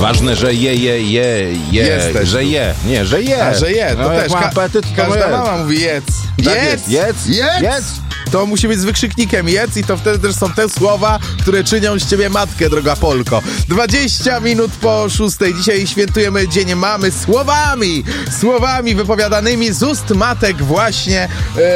Ważne, że Jesteś że tu. je. Nie, że je. A, że je, to No, jak też ma apetyt, to każda jedz. mama mówi jedz. Tak Jedz! jest. Jedz! To musi być z wykrzyknikiem jedz i to wtedy też są te słowa, które czynią z ciebie matkę, droga Polko. 20 minut po 6. Dzisiaj świętujemy Dzień Mamy słowami wypowiadanymi z ust matek właśnie,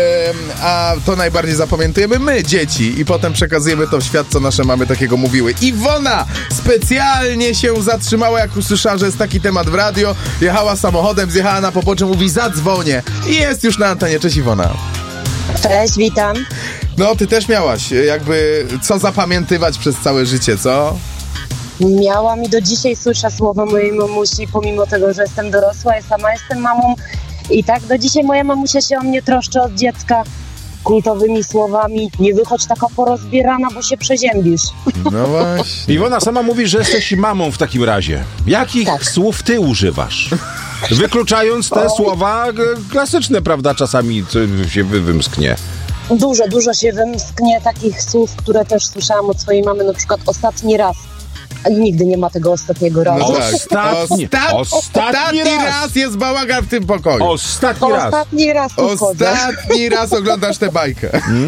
a to najbardziej zapamiętujemy my, dzieci, i potem przekazujemy to w świat, co nasze mamy takiego mówiły. Iwona specjalnie się zatrzymała, jak usłyszała, że jest taki temat w radio, jechała samochodem, zjechała na pobocze, mówi zadzwonię i jest już na antenie. Cześć Iwona. Cześć, witam. No, ty też miałaś jakby co zapamiętywać przez całe życie, co? Miałam i do dzisiaj słyszę słowa mojej mamusi, pomimo tego, że jestem dorosła, ja sama jestem mamą. I tak do dzisiaj moja mamusia się o mnie troszczy od dziecka kultowymi słowami. Nie wychodź taka porozbierana, bo się przeziębisz. No właśnie. Iwona, sama mówi, że jesteś mamą w takim razie. Jakich słów ty używasz? Wykluczając te słowa klasyczne, prawda, czasami się wymsknie. Dużo się wymsknie takich słów, które też słyszałam od swojej mamy, na przykład ostatni raz. A nigdy nie ma tego ostatniego razu. No tak. Ostatni raz jest bałagan w tym pokoju. Ostatni raz. Ostatni raz tu wchodzę. Ostatni raz oglądasz tę bajkę.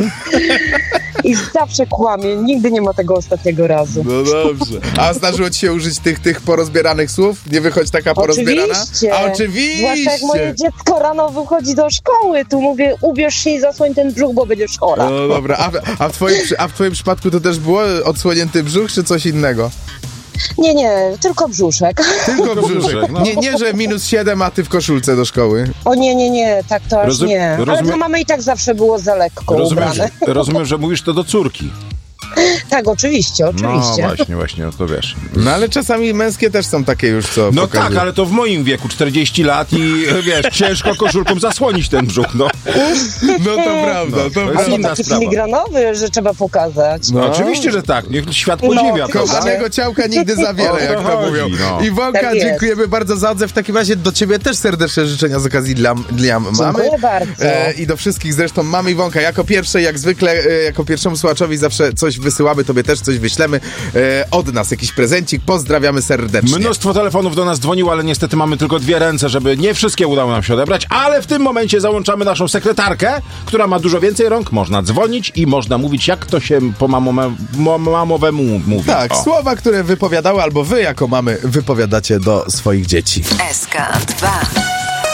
I zawsze kłamie. Nigdy nie ma tego ostatniego razu. No dobrze. A zdarzyło ci się użyć tych porozbieranych słów? Nie wychodź taka porozbierana? Oczywiście. A oczywiście. Zwłaszcza jak moje dziecko rano wychodzi do szkoły, tu mówię, ubierz się i zasłoń ten brzuch, bo będziesz chora. No dobra. A w twoim przypadku to też było odsłonięty brzuch, czy coś innego? Nie, tylko brzuszek. Tylko brzuszek. No. Nie, że -7, a ty w koszulce do szkoły. O nie, tak to aż nie. Ale rozumiem- dla mamy i tak zawsze było za lekko ubrane. Rozumiem, że mówisz to do córki. Tak, oczywiście. No właśnie, no to wiesz. No ale czasami męskie też są takie już, co No pokazują. tak, ale to w moim wieku, 40 lat i wiesz, ciężko koszulką zasłonić ten brzuch, no. No to prawda, to jest prawda. inna Taki sprawa. filigranowy, że trzeba pokazać. No oczywiście, że tak, niech świat podziwia, prawda? Kochanego ciałka nigdy za wiele, O to jak to chodzi, mówią. no. Iwonka, Tak jest. dziękujemy bardzo za odzew. W takim razie do ciebie też serdeczne życzenia z okazji dla mamy. Dziękuję bardzo. I do wszystkich zresztą mamy. Iwonka, jako pierwszej, jak zwykle, jako pierwszemu słuchaczowi zawsze coś wysyłamy, tobie też coś wyślemy od nas, jakiś prezencik. Pozdrawiamy serdecznie. Mnóstwo telefonów do nas dzwoniło, ale niestety mamy tylko 2 ręce, żeby nie wszystkie udało nam się odebrać, ale w tym momencie załączamy naszą sekretarkę, która ma dużo więcej rąk, można dzwonić i można mówić, jak to się po mamowemu mówi. Tak, O. słowa, które wypowiadały, albo wy jako mamy wypowiadacie do swoich dzieci. SK2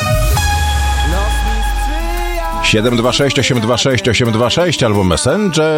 726 826 826 albo Messenger